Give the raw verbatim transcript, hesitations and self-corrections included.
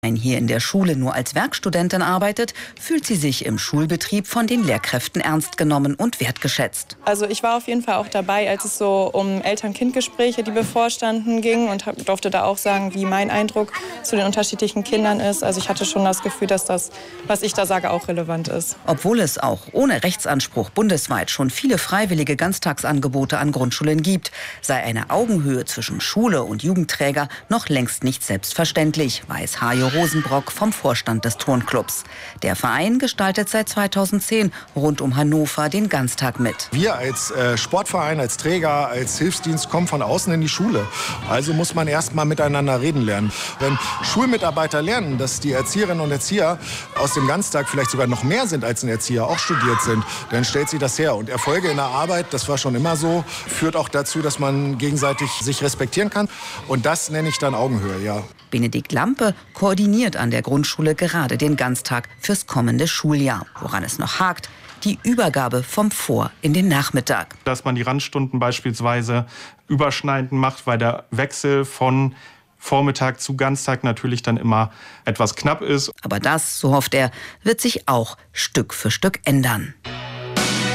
hier in der Schule nur als Werkstudentin arbeitet, fühlt sie sich im Schulbetrieb von den Lehrkräften ernst genommen und wertgeschätzt. Also ich war auf jeden Fall auch dabei, als es so um Eltern-Kind-Gespräche, die bevorstanden, ging und hab, durfte da auch sagen, wie mein Eindruck zu den unterschiedlichen Kindern ist. Also ich hatte schon das Gefühl, dass das, was ich da sage, auch relevant ist. Obwohl es auch ohne Rechtsanspruch bundesweit schon viele freiwillige Ganztagsangebote an Grundschulen gibt, sei eine Augenhöhe zwischen Schule und Jugendträger noch längst nicht selbstverständlich, weiß Hajo Rosenbrock vom Vorstand des Turnclubs. Der Verein gestaltet seit zweitausendzehn rund um Hannover den Ganztag mit. Wir als äh, Sportverein, als Träger, als Hilfsdienst kommen von außen in die Schule. Also muss man erst mal miteinander reden lernen. Wenn Schulmitarbeiter lernen, dass die Erzieherinnen und Erzieher aus dem Ganztag vielleicht sogar noch mehr sind als ein Erzieher, auch studiert sind, dann stellt sich das her. Und Erfolge in der Arbeit, das war schon immer so, führt auch dazu, dass man gegenseitig sich respektieren kann. Und das nenne ich dann Augenhöhe, ja. Benedikt Lampe koordiniert an der Grundschule gerade den Ganztag fürs kommende Schuljahr. Woran es noch hakt: die Übergabe vom Vor- in den Nachmittag. Dass man die Randstunden beispielsweise überschneidend macht, weil der Wechsel von Vormittag zu Ganztag natürlich dann immer etwas knapp ist. Aber das, so hofft er, wird sich auch Stück für Stück ändern.